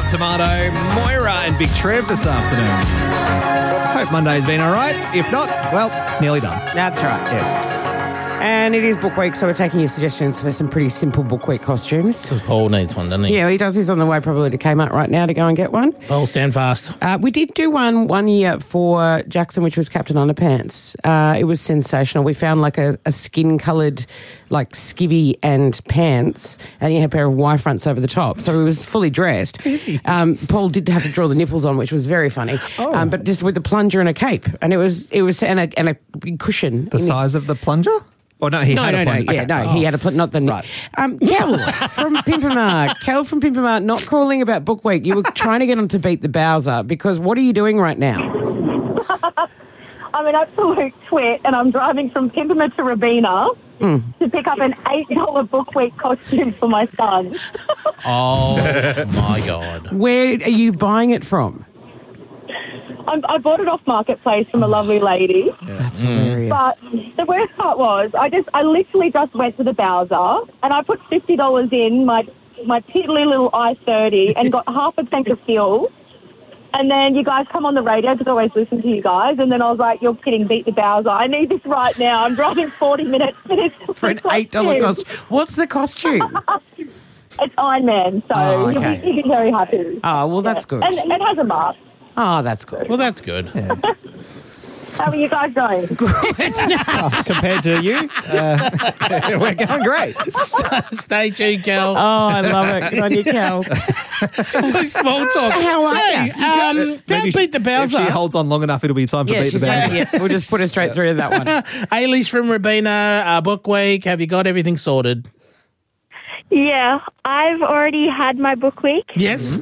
Hot Tomato, Moira and Big Trev this afternoon. Hope Monday's been all right. If not, well, it's nearly done. That's right, yes. And it is book week, so we're taking your suggestions for some pretty simple book week costumes. Because Paul needs one, doesn't he? Yeah, he does. He's on the way probably to Kmart right now to go and get one. Paul, stand fast. We did do one year for Jackson, which was Captain Underpants. It was sensational. We found like a skin-coloured like skivvy and pants, and he had a pair of Y fronts over the top, so he was fully dressed. Paul did have to draw the nipples on, which was very funny, but just with the plunger and a cape, and it was and a big cushion. The size of the plunger? Oh, no, he had a plunger. He had a not the... Right. Kel from Pimpamar. Kel from Pimpamar, not calling about book week. You were trying to get on to Beat the Bowser, because what are you doing right now? I'm an absolute twit, and I'm driving from Pimpamar to Robina to pick up an $8 book week costume for my son. Oh, my God. Where are you buying it from? I bought it off Marketplace from a lovely lady. That's hilarious. But the worst part was, I literally just went to the Bowser and I put $50 in my piddly little i30 and got half a tank of fuel. And then you guys come on the radio, because I always listen to you guys. And then I was like, you're kidding, Beat the Bowser. I need this right now. I'm driving 40 minutes for this. For an $8 costume. What's the costume? It's Iron Man, so you'll be very happy. Oh, well, that's good. And it has a mask. Oh, that's good. Well, that's good. Yeah. How are you guys going? Compared to you, we're going great. Stay tuned, Kel. Oh, I love it. Good on you, Kel. Just small talk. How are you? Don't beat the Bowser. If she holds on long enough, it'll be time for Beat the Bowser. Yeah, we'll just put her straight through to that one. Ailish from Robina, book week. Have you got everything sorted? Yeah, I've already had my book week. Yes.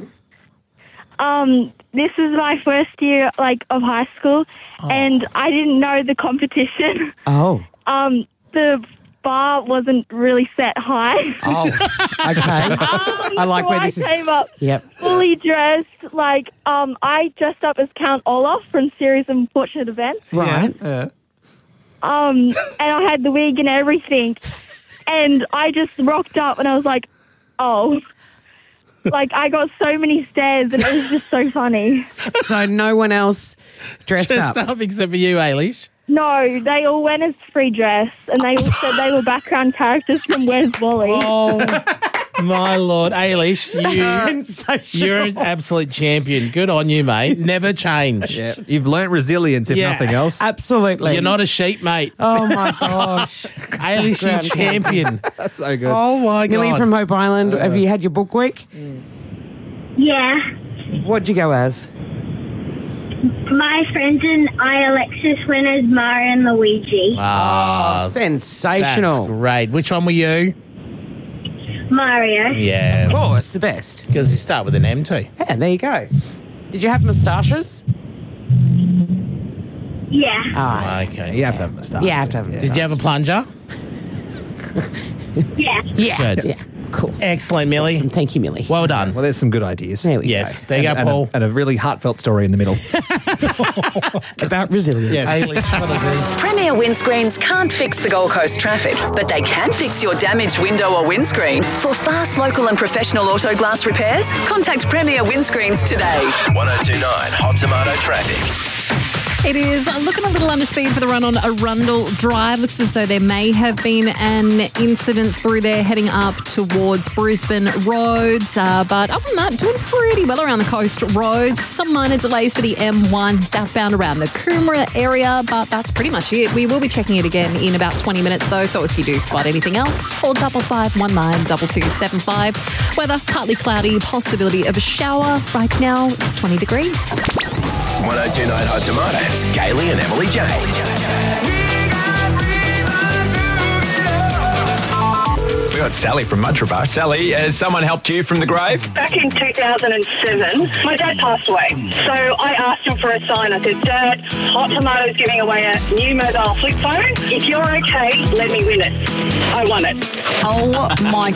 This is my first year, of high school, and I didn't know the competition. Oh. The bar wasn't really set high. Oh, okay. I like so where this is. I came up Yep. fully dressed, I dressed up as Count Olaf from Series of Unfortunate Events. Right. Yeah. And I had the wig and everything, and I just rocked up, and I was like, oh... I got so many stares, and it was just so funny. So no one else dressed up? Except for you, Ailish. No, they all went as free dress, and they all said they were background characters from Where's Wally. Oh, my Lord. Ailish, you're an absolute champion. Good on you, mate. Never change. Yeah. You've learnt resilience, if nothing else. Absolutely. You're not a sheep, mate. Oh, my gosh. Ailish, you champion. That's so good. Oh, my God. Millie from Hope Island, have you had your book week? Yeah. What'd you go as? My friends and I, Alexis, went as Mario and Luigi. Ah, Sensational. that's great. Which one were you? Mario. Yeah. Oh, it's the best. Because you start with an M too. Yeah, there you go. Did you have moustaches? Yeah. Oh, Okay, you have to have a moustache. yeah, I have to have Did you have a plunger? Yeah. Yeah. Good. Yeah. Cool. Excellent, Millie. Awesome. Thank you, Millie. Well done. Well, there's some good ideas. There we Yes. go. There you go, Paul. And a really heartfelt story in the middle. About resilience. Ailish, what a good. Premier Windscreens can't fix the Gold Coast traffic, but they can fix your damaged window or windscreen. For fast, local and professional auto glass repairs, contact Premier Windscreens today. 1029 Hot Tomato Traffic. It is looking a little under speed for the run on Arundel Drive. Looks as though there may have been an incident through there heading up towards Brisbane Road. But other than that, doing pretty well around the coast roads. Some minor delays for the M1 southbound around the Coomera area, but that's pretty much it. We will be checking it again in about 20 minutes though, so if you do spot anything else, call 55192275. Weather, partly cloudy, possibility of a shower. Right now, it's 20 degrees. 1029 Hot Tomatoes, Kaylee and Emily J. We got Sally from Mudrabar. Sally, has someone helped you from the grave? Back in 2007, my dad passed away. So I asked him for a sign. I said, Dad, Hot Tomato's giving away a new mobile flip phone. If you're okay, let me win it. I won it. Oh my